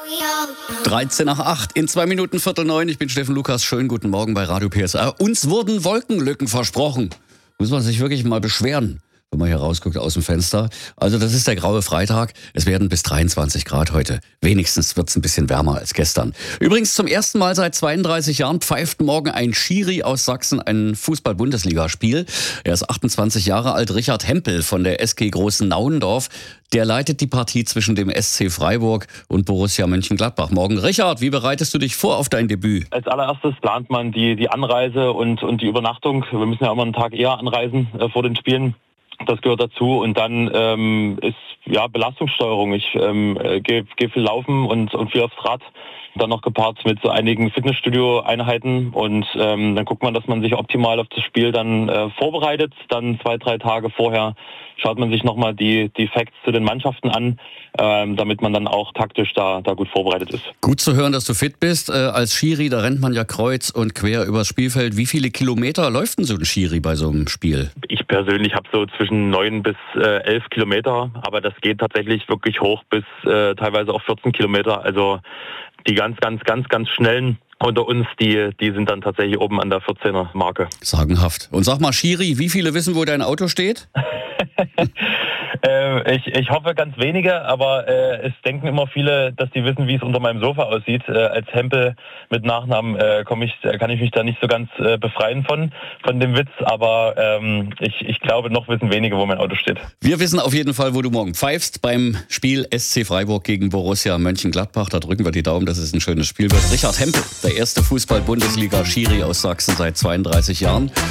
13 nach 8, in 2 Minuten 8:45. Ich bin Steffen Lukas. Schönen guten Morgen bei Radio PSR. Uns wurden Wolkenlücken versprochen. Muss man sich wirklich mal beschweren, wenn man hier rausguckt aus dem Fenster. Also das ist der graue Freitag. Es werden bis 23 Grad heute. Wenigstens wird es ein bisschen wärmer als gestern. Übrigens zum ersten Mal seit 32 Jahren pfeift morgen ein Schiri aus Sachsen ein Fußball-Bundesligaspiel. Er ist 28 Jahre alt, Richard Hempel von der SG Großen Nauendorf. Der leitet die Partie zwischen dem SC Freiburg und Borussia Mönchengladbach morgen. Richard, wie bereitest du dich vor auf dein Debüt? Als allererstes plant man die Anreise und die Übernachtung. Wir müssen ja immer einen Tag eher anreisen vor den Spielen. Das gehört dazu. Und dann ist Belastungssteuerung. Ich gehe viel laufen und viel aufs Rad. Dann noch gepaart mit so einigen Fitnessstudio-Einheiten. Und dann guckt man, dass man sich optimal auf das Spiel dann vorbereitet. Dann 2-3 Tage vorher schaut man sich nochmal die Facts zu den Mannschaften an, damit man dann auch taktisch da gut vorbereitet ist. Gut zu hören, dass du fit bist. Als Schiri, da rennt man ja kreuz und quer übers Spielfeld. Wie viele Kilometer läuft denn so ein Schiri bei so einem Spiel? Ich persönlich habe so zwischen 9 bis 11 Kilometer, aber das geht tatsächlich wirklich hoch bis teilweise auch 14 Kilometer. Also die ganz schnellen unter uns, die sind dann tatsächlich oben an der 14er Marke. Sagenhaft. Und sag mal, Schiri, wie viele wissen, wo dein Auto steht? Ich hoffe ganz wenige, aber es denken immer viele, dass die wissen, wie es unter meinem Sofa aussieht. Als Hempel mit Nachnamen kann ich mich da nicht so ganz befreien von dem Witz, aber ich glaube, noch wissen wenige, wo mein Auto steht. Wir wissen auf jeden Fall, wo du morgen pfeifst beim Spiel SC Freiburg gegen Borussia Mönchengladbach. Da drücken wir die Daumen, dass es ein schönes Spiel wird. Richard Hempel, der erste Fußball-Bundesliga-Schiri aus Sachsen seit 32 Jahren.